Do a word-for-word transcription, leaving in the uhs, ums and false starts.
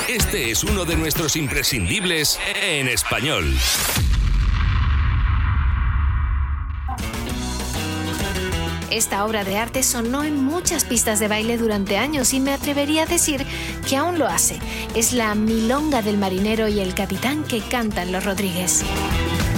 Este es uno de nuestros imprescindibles en español. Esta obra de arte sonó en muchas pistas de baile durante años y me atrevería a decir que aún lo hace. Es la Milonga del marinero y el capitán que cantan los Rodríguez.